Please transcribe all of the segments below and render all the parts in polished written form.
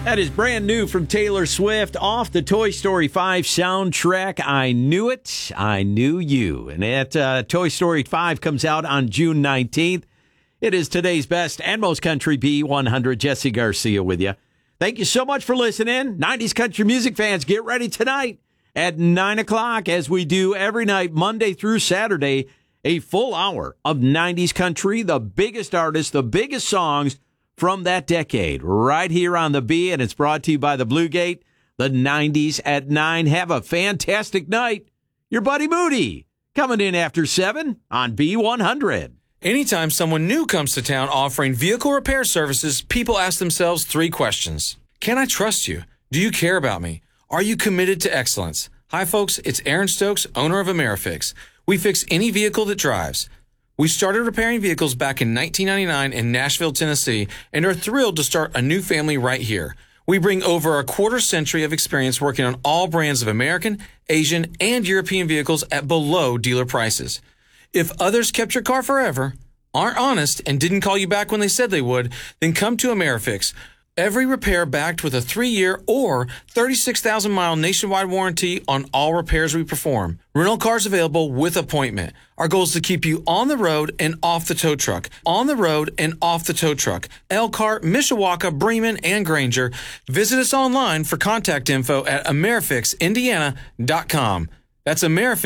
That is brand new from Taylor Swift off the Toy Story 5 soundtrack. I Knew It, I Knew You. And that Toy Story 5 comes out on June 19th. It is today's best and most country B100. Jesse Garcia with you. Thank you so much for listening. 90s country music fans, get ready tonight at 9 o'clock as we do every night, Monday through Saturday, a full hour of 90s country, the biggest artists, the biggest songs from that decade, right here on the B, and it's brought to you by the Blue Gate, the 90s at 9. Have a fantastic night. Your buddy Moody, coming in after 7 on B100. Anytime someone new comes to town offering vehicle repair services, people ask themselves 3 questions. Can I trust you? Do you care about me? Are you committed to excellence? Hi, folks. It's Aaron Stokes, owner of AmeriFix. We fix any vehicle that drives. We started repairing vehicles back in 1999 in Nashville, Tennessee, and are thrilled to start a new family right here. We bring over a quarter-century of experience working on all brands of American, Asian, and European vehicles at below dealer prices. If others kept your car forever, aren't honest, and didn't call you back when they said they would, then come to AmeriFix. Every repair backed with a 3-year or 36,000-mile nationwide warranty on all repairs we perform. Rental cars available with appointment. Our goal is to keep you on the road and off the tow truck. On the road and off the tow truck. Elkhart, Mishawaka, Bremen, and Granger. Visit us online for contact info at AmeriFixIndiana.com. That's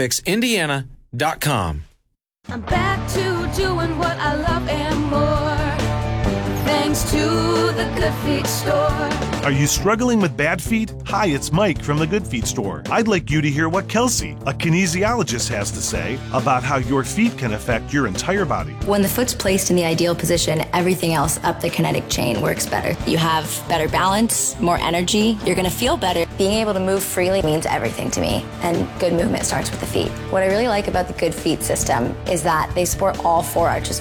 AmeriFixIndiana.com. I'm back to doing what I love and more, thanks to the Good Feet store. Are you struggling with bad feet? Hi, it's Mike from the Good Feet store. I'd like you to hear what Kelsey, a kinesiologist, has to say about how your feet can affect your entire body. When the foot's placed in the ideal position, everything else up the kinetic chain works better. You have better balance, more energy, you're going to feel better. Being able to move freely means everything to me, and good movement starts with the feet. What I really like about the Good Feet system is that they support all 4 arches